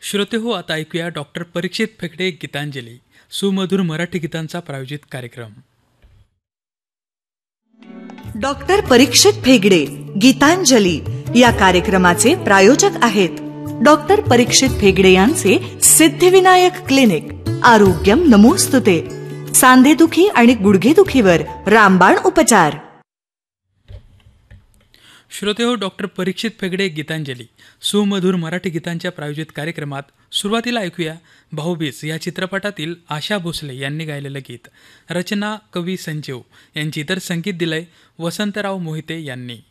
श्रोते हो, आता ऐकूया डॉक्टर परीक्षित फेकडे गीतांजली सुमधुर मराठी गीतांचा प्रायोजित कार्यक्रम. डॉक्टर परीक्षित फेगडे गीतांजली या कार्यक्रमाचे प्रायोजक आहेत डॉक्टर परीक्षित फेगडे यांचे सिद्धिविनायक क्लिनिक. आरोग्यम नमोस्तुते. सांधेदुखी आणि गुडघेदुखीवर रामबाण उपचार. श्रोते हो, डॉक्टर परीक्षित फेगडे गीतांजली सुमधुर मराठी गीतांच्या प्रायोजित कार्यक्रमात सुरुवातीला ऐकूया भाऊबीज या चित्रपटातील आशा भोसले यांनी गायलेलं गीत. रचना कवी संजीव यांची, तर संगीत दिलंय वसंतराव मोहिते यांनी.